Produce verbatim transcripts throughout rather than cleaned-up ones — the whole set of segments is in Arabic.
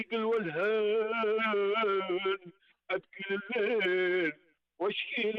والهان، ابكي الليل واشكي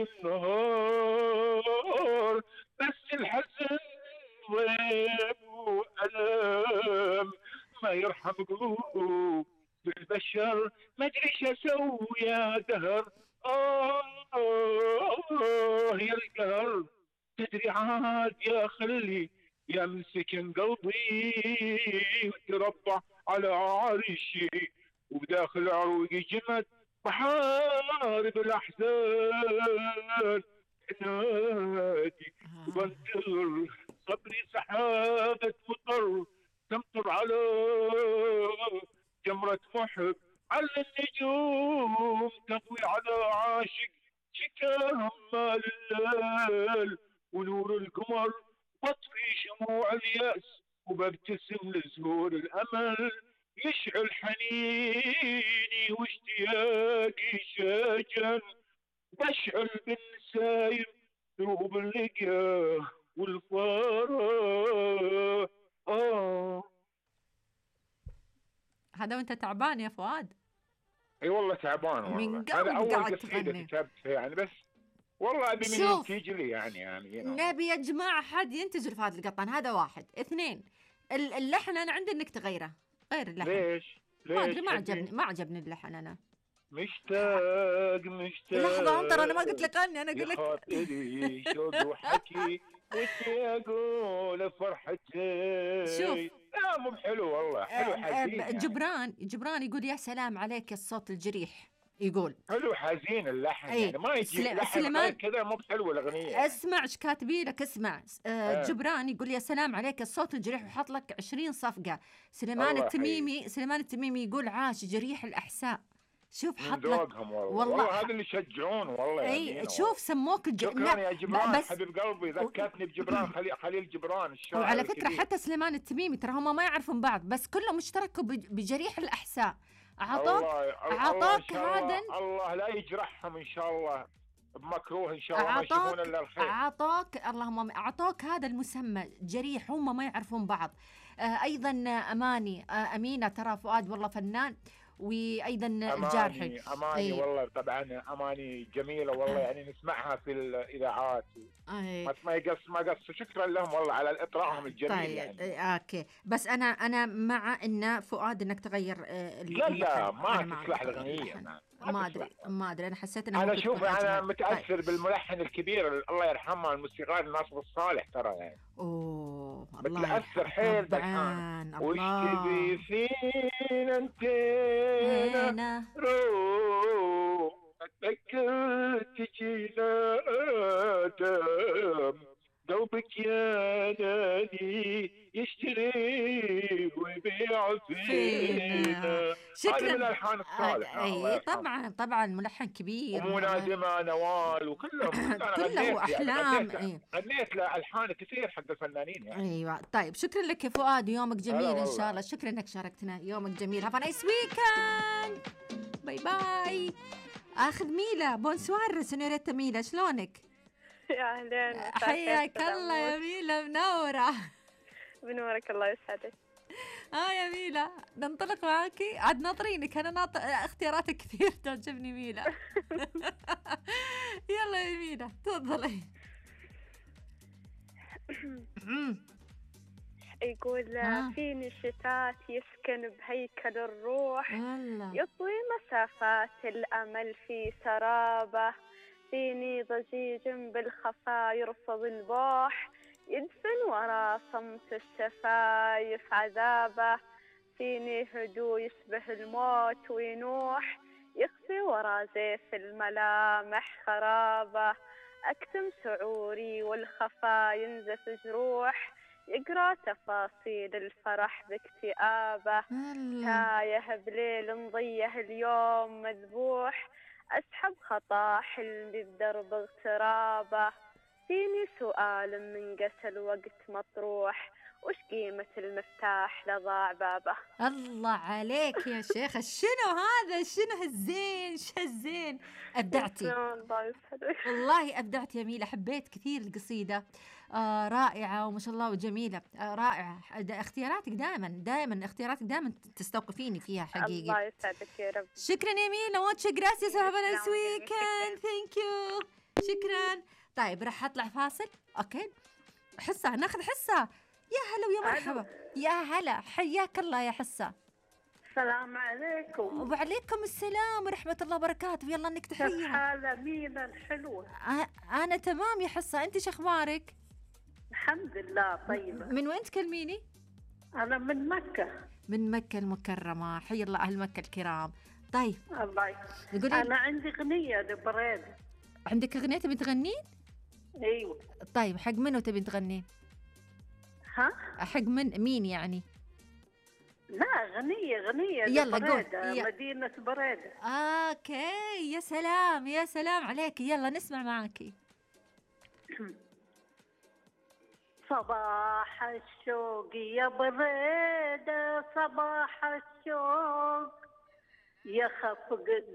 النهار، بس الحزن ضيم والام ما يرحم قلوب بالبشر. ما ادري ايش اسوي يا دهر. آه, آه يا القهر. تدري عاد يا خلي يا من سكن قلبي وتربع على عرشي، وداخل عروقي جمد بحارب الأحزان. نادي آه. وبنتظر صبري سحابة مطر تمطر على جمرة محب، على النجوم تضوي على عاشق شكا همال الليل، ونور القمر بطفي شموع اليأس وببتسم لزهور الأمل، يشعل حنيني واشتياقي شجن، بشعل بالنسايم دروب اللقا والفراق. آه. هذا وانت تعبان يا فؤاد؟ اي والله تعبان من والله، هذا قلب اول قاعد قصيدة تغني. كتبتها يعني، بس والله ابي من شوف، ينتج لي يعني يعني you know. نبي يا جماعة حد ينتج لفهد القطان. هذا واحد. اثنين، ال- اللحن أنا عندي إنك تغيره. غير اللحن. ليش ما أدري، ليش ما عجبني تحبين؟ ما عجبني اللحن أنا. مشتاق لحظة انطر، أنا ما قلت مشتاق لك غني، أنا يا أقول لك. خاطري شوق وحكي، ودي اقول فرحتي. شوف، لا مو بحلو والله، آه، حلو آه، حزين يعني. جبران جبران يقول يا سلام عليك يا الصوت الجريح. يقول حلو حزين اللحن اي يعني، ما يجي سلي... لحن غير سليمان. كذا مو بحلو الاغنيه يعني. اسمع ايش كاتبي لك، اسمع. آه، اه جبران يقول يا سلام عليك الصوت الجريح، وحط لك عشرين صفقة. سليمان الله يحييك. التميمي سليمان التميمي يقول عاش جريح الأحساء. شوف من حط لك. ذوقهم والله، والله والله ح... هذا اللي يشجعون والله يا اي مينا شوف والله. سموك الج... شكرا لا يا ب- جبران بس. حبيب قلبي، ذكرتني بجبران خليل, خليل جبران الشاعر وعلى فكرة الكبير. حتى سليمان التميمي ترى هم ما يعرفون بعض، بس كلهم اشتركوا بج- بجريح الأحساء. عطوك الله الله ان عطوك شاء هذا. الله، الله لا يجرحهم ان شاء الله بمكروه، ان شاء الله ما يشوفون أعطاك الا الخير. أعطاك اللهم أعطاك هذا المسمى جريح، هم ما يعرفون بعض. آه أيضا أماني، آه أمينة، ترى فؤاد والله فنان. وأيضا الجارحي. اماني اماني أي والله طبعا، اماني جميله والله يعني، نسمعها في الاذاعات. أي ما ما يقص ما قص، شكرا لهم والله على اطراءهم الجميل طيب. يعني. آه، اوكي، بس انا انا مع ان فؤاد انك تغير آه، لا لا اللحن. ما انا مع انك تصلح تغير الاغنيه، اللحن. ما, ما ما تصلح. ادري ما ادري انا حسيت انه انا ممكن شوف تكون انا اجمل. طيب. متاثر بالملحن الكبير الله يرحمه الموسيقار ناصر الصالح ترى يعني، اوه الله متاثر يرحمه حيل بالحان. طبعا. وش الله. تبي فينا انتينا هنا. روح اتذكر تجينا ادم، قلبك يا نادي يشتري ويبيع فينا. فينا. هذه من شكرا. الحان آه، الصالح آه الله اي يرحمه. طبعا طبعا ملحن كبير ومو الله. نادمة نوال وكلهم، كل انا كله غنيت يعني، احلام. غنيت اي غنيت لالحان كثير حق الفنانين يعني. ايوه. طيب شكرا لك يا فؤاد، يومك هلا جميل ان شاء الله. والله. شكرا انك شاركتنا. يومك جميل. هاف نايس ويكند. باي باي. اخذ ميلا. بونسوار سنيوريتا ميلا، شلونك؟ يا أهلين، مساء الخير حياك الله يا سلاموس. ميلا، منورة. بنورك الله يسعدك. اه يا ميلا، ننطلق معاكي. عاد ناطرينك، انا ناط... اختياراتك كثير تعجبني ميلا. يلا يا ميلا تفضلي. يقول ها. فيني شتات يسكن بهيكل الروح، يلا. يطوي مسافات الأمل في سرابه، فيني ضجيج بالخفا يرفض البوح، يدفن ورا صمت الشفايف عذابه، فيني هدوء يشبه الموت وينوح، يخفي ورا زيف الملامح خرابه، أكتم شعوري والخفا ينزف جروح، يقرأ تفاصيل الفرح باكتئابه، تايه بليل مضيه اليوم مذبوح، أسحب خطا حلمي بدرب اغترابه، فيني سؤال من قسى الوقت مطروح، وش قيمة المفتاح لضاع بابه؟ الله عليك يا شيخة، شنو هذا؟ شنو هالزين؟ شو هالزين؟ أبدعتي الله يسعدك. والله، أبدعت يا ميلا، حبيت كثير القصيدة. آه رائعة وما شاء الله وجميلة. آه رائعة. دا اختياراتك دائما دائما اختياراتك دائما تستوقفيني فيها حقيقي. الله يسعدك يا رب. شكرا يا ميلا، muchas gracias, have a nice شكراً. weekend, thank you. شكرا. طيب راح أطلع فاصل. أوكي، حصة، ناخذ حصة. يا هلا ويا مرحبا. يا هلا، حياك الله يا حصة. السلام عليكم. وعليكم السلام ورحمة الله وبركاته. يلا انك كيف تحييها. حالة مينا الحلوة؟ آ- أنا تمام يا حصة، أنت شو أخبارك؟ الحمد لله طيبة. من وين تكلميني؟ أنا من مكة. من مكة المكرمة، حي الله أهل مكة الكرام. طيب الله يسلمك. قولي، أنا عندي أغنية لبريدة. عندك أغنية تبي تغنين؟ أيوة. طيب حق منو تبي تغنين؟ ها؟ حق من مين يعني؟ لا، غنية غنية يلا قول. لبريدة، ي- مدينة بريدة. اوكي، يا سلام يا سلام عليكي، يلا نسمع معاكي. صباح الشوق يا بريدة، صباح الشوق يخفق